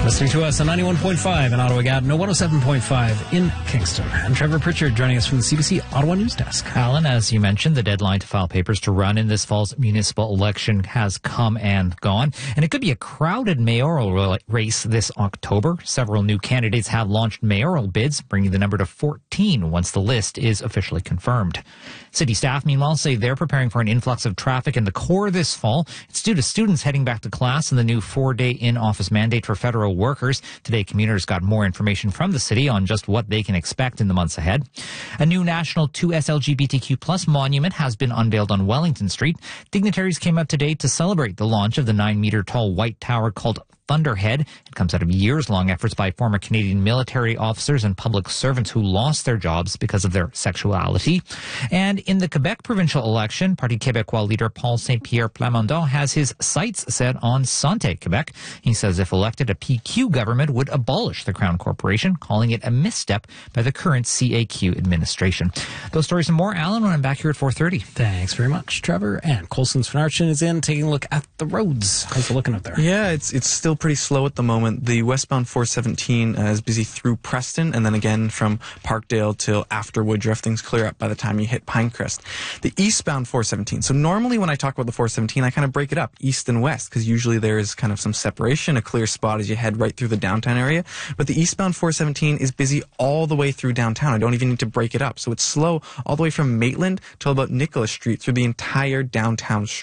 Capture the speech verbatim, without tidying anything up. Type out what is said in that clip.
Listening to us on ninety-one point five in Ottawa Gatineau, one oh seven point five in Kingston. And Trevor Pritchard joining us from the C B C Ottawa News Desk. Alan, as you mentioned, the deadline to file papers to run in this fall's municipal election has come and gone. And it could be a crowded mayoral race this October. Several new candidates have launched mayoral bids, bringing the number to fourteen once the list is officially confirmed. City staff, meanwhile, say they're preparing for an influx of traffic in the core this fall. It's due to students heading back to class and the new four-day in-office mandate for federal workers. Today, commuters got more information from the city on just what they can expect in the months ahead. A new national two S L G B T Q plus monument has been unveiled on Wellington Street. Dignitaries came out today to celebrate the launch of the nine-meter-tall white tower called Thunderhead. It comes out of years-long efforts by former Canadian military officers and public servants who lost their jobs because of their sexuality. And in the Quebec provincial election, Parti Québécois leader Paul Saint-Pierre Plamondon has his sights set on Santé Quebec. He says if elected, a P Q government would abolish the Crown Corporation, calling it a misstep by the current C A Q administration. Those stories and more, Alan, when I'm back here at four thirty. Thanks very much, Trevor. And Colson Svenarchin is in, taking a look at the roads. How's it looking out there? Yeah, it's it's still pretty slow at the moment. The westbound four seventeen uh, is busy through Preston, and then again from Parkdale till after Woodruff. Things clear up by the time you hit Pinecrest. The eastbound four seventeen. So normally when I talk about the four seventeen, I kind of break it up east and west, because usually there is kind of some separation, a clear spot as you head right through the downtown area. But the eastbound four seventeen is busy all the way through downtown. I don't even need to break it up. So it's slow all the way from Maitland till about Nicholas Street through the entire downtown stretch.